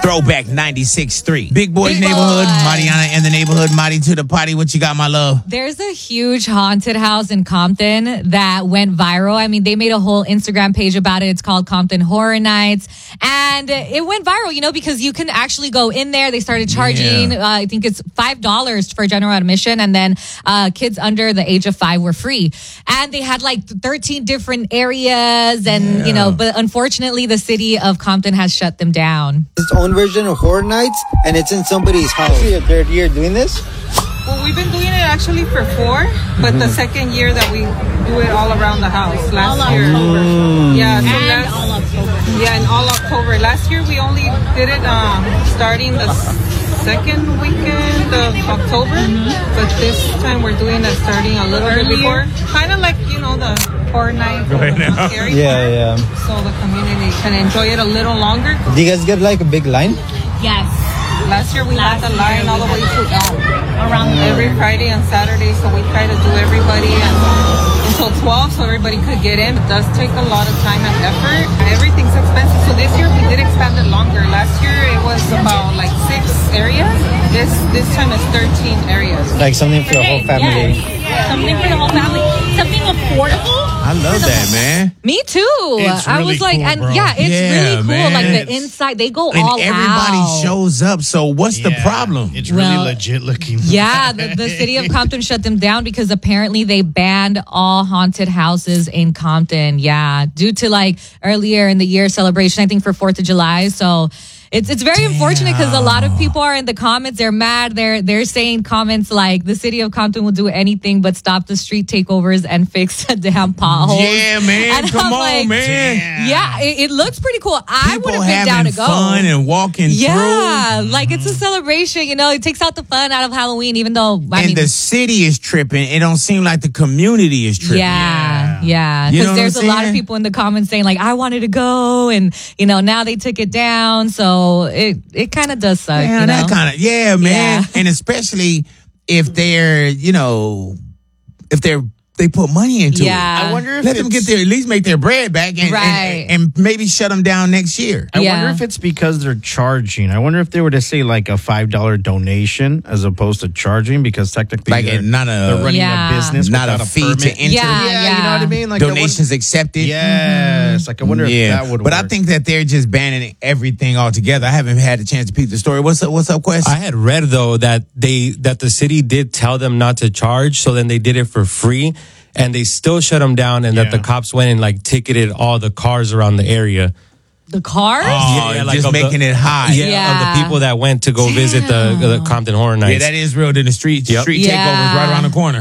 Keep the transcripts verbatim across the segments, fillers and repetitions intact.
Throwback ninety-six point three. Big Boys Big Neighborhood. Boy. Mariana in the neighborhood. Marty to the potty. What you got, my love? There's a huge haunted house in Compton that went viral. I mean, they made a whole Instagram page about it. It's called Compton Horror Nights. And it went viral, you know, because you can actually go in there. They started charging, Yeah. uh, I think it's five dollars for general admission. And then uh, kids under the age of five were free. And they had like thirteen different areas. And, Yeah. you know, but unfortunately, the city of Compton has shut them down. Its own version of Horror Nights, and it's in somebody's house. It's your third year doing this? Well, we've been doing it actually for four, but the second year that we do it all around the house. Last All year, October. yeah, so And last, all October. yeah, and all October. Last year we only did it um, starting the second weekend of October, but this time we're doing it starting a little bit before, kind of like you know the horror night, Right the now. scary Yeah, part, yeah. so the community can enjoy it a little longer. Do you guys get like a big line? Yes. Last year we Last had the year line we all the way to um, Around the every Friday and Saturday, so we try to do everybody and, until twelve so everybody could get in. It does take a lot of time and effort. Everything's expensive, so this year we did expand it longer. Last year it was about like six areas. This this time it's thirteen areas. Like something for the whole family. Yes. Something for the whole family. Something affordable. I love that, man. Me too. It's I really was like, cool, and bro. yeah, it's Yeah, really cool. man. Like the It's- inside, they go And all everybody out. shows up. So what's the Yeah, problem? It's really Well, legit looking. Yeah, the, the city of Compton shut them down because apparently they banned all haunted houses in Compton. Yeah, due to like earlier in the year celebration, I think for fourth of July. So it's it's very unfortunate because a lot of people are in the comments. They're mad. They're they're saying comments like the city of Compton will do anything but stop the street takeovers and fix the damn potholes. Yeah, man. And Come I'm on, like, man. Yeah, it, it looks pretty cool. I would People have been down having to go. fun and walking Yeah, through. like it's a celebration, you know. It takes out the fun out of Halloween, even though I and mean, the city is tripping. It don't seem like the community is tripping. yeah, yeah. You know Because what there's I'm a lot of saying? people in the comments saying like, "I wanted to go," and you know, now they took it down. So it it kind of does suck. Man, you know? that kind of yeah, man. Yeah. And especially if they're, you know, if they're they put money into Yeah. it. I wonder if Let them it's- get their at least make their bread back and, Right. and, and maybe shut them down next year. I Yeah. wonder if it's because they're charging. I wonder if they were to say like a five dollar donation as opposed to charging, because technically Like they're, a- not a- they're running Yeah. a business Not without a fee permit. to enter. Yeah, Yeah, yeah. you know what I mean. Like I Donations accepted. wonder- Yes, like I wonder yeah, if that would. but work. I think that they're just banning everything altogether. I haven't had a chance to peep the story. What's up? What's up, Quest? I had read though that they that the city did tell them not to charge, so then they did it for free, and they still shut them down, and that Yeah. the cops went and like ticketed all the cars around the area. the cars. oh, Yeah, like just of the- making it high. Yeah, Yeah. of the people that went to go visit the, the Compton Horror Nights. Yeah, that is real. Then the street Yep. street Yeah. takeovers right around the corner.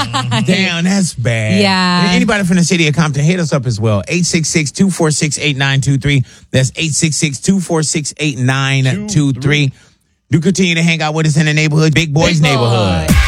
Damn, that's bad. Yeah. Anybody from the city of Compton, hit us up as well. eight six six, two four six, eight nine two three. That's eight six six, two four six, eight nine two three. Do continue to hang out with us in the neighborhood, Big Boys Big Boy. Neighborhood.